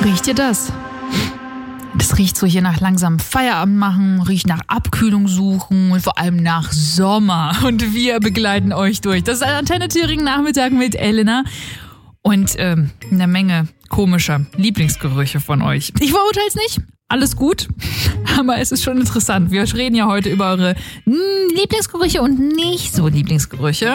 Riecht ihr das? Das riecht so hier nach langsam Feierabend machen, riecht nach Abkühlung suchen und vor allem nach Sommer. Und wir begleiten euch durch. Das ist ein Antenne Thüringen Nachmittag mit Elena und eine Menge komischer Lieblingsgerüche von euch. Ich verurteile es nicht. Alles gut, aber es ist schon interessant. Wir reden ja heute über eure Lieblingsgerüche und nicht so Lieblingsgerüche.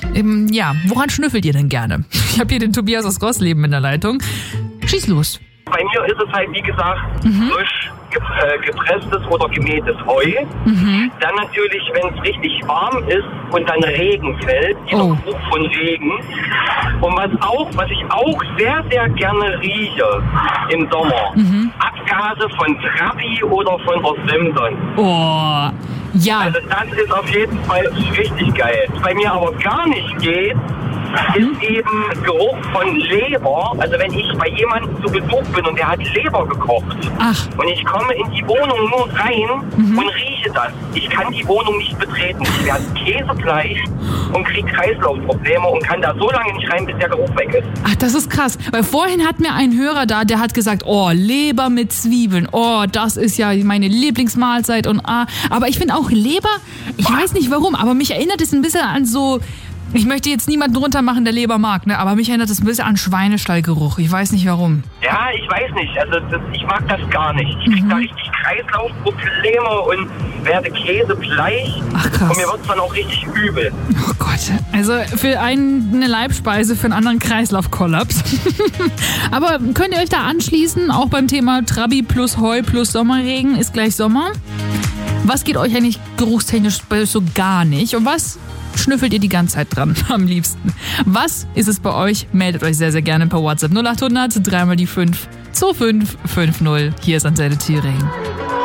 Woran schnüffelt ihr denn gerne? Ich habe hier den Tobias aus Gosleben in der Leitung. Schieß los. Bei mir ist es halt, wie gesagt, frisch gepresstes oder gemähtes Heu. Dann natürlich, wenn es richtig warm ist und dann Regen fällt, dieser Geruch von Regen. Und was ich auch sehr, sehr gerne rieche im Sommer, Abgase von Trabi oder von der Simson. Oh, ja. Also das ist auf jeden Fall richtig geil. Was bei mir aber gar nicht geht, ist eben Geruch von Leber. Also wenn ich bei jemandem zu Besuch bin und der hat Leber gekocht. Ach. Und ich komme in die Wohnung nur rein und rieche das. Ich kann die Wohnung nicht betreten. Ich werde käsebleich und kriege Kreislaufprobleme und kann da so lange nicht rein, bis der Geruch weg ist. Ach, das ist krass. Weil vorhin hat mir ein Hörer da, der hat gesagt, Leber mit Zwiebeln. Das ist ja meine Lieblingsmahlzeit und aber ich finde auch Leber, ich weiß nicht warum, aber mich erinnert es ein bisschen an so. Ich möchte jetzt niemanden drunter machen, der Leber mag, ne? Aber mich erinnert das ein bisschen an Schweinestallgeruch. Ich weiß nicht warum. Ja, ich weiß nicht. Also ich mag das gar nicht. Ich krieg da richtig Kreislaufprobleme und werde käsebleich. Ach krass. Und mir wird's dann auch richtig übel. Oh Gott. Also für einen eine Leibspeise, für einen anderen Kreislaufkollaps. Aber könnt ihr euch da anschließen? Auch beim Thema Trabi plus Heu plus Sommerregen ist gleich Sommer. Was geht euch eigentlich geruchstechnisch so gar nicht? Und was schnüffelt ihr die ganze Zeit dran am liebsten? Was ist es bei euch? Meldet euch sehr, sehr gerne per WhatsApp 0800 3 mal die 5 2550. Hier ist Antenne Thüringen.